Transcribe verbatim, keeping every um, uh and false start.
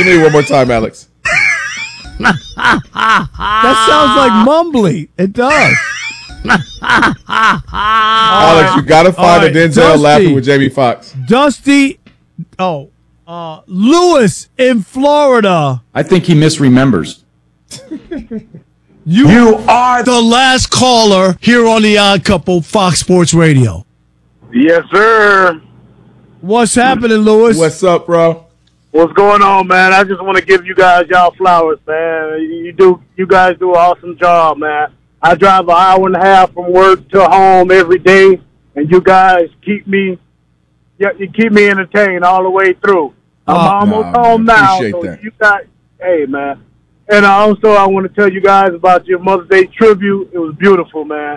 to me one more time, Alex. That sounds like mumbly. It does. Alex, you got to find right, a Denzel Dusty. laughing with Jamie Foxx. Dusty, oh, uh, Lewis in Florida. I think he misremembers. You, you are the last caller here on the Odd Couple, Fox Sports Radio. Yes, sir. What's happening, Lewis? What's up, bro? What's going on, man? I just want to give you guys y'all flowers, man. You do, you guys do an awesome job, man. I drive an hour and a half from work to home every day, and you guys keep me, you, you keep me entertained all the way through. I'm Oh, almost nah, home man. now, Appreciate so that. you guys, hey, man. And also, I want to tell you guys about your Mother's Day tribute. It was beautiful, man.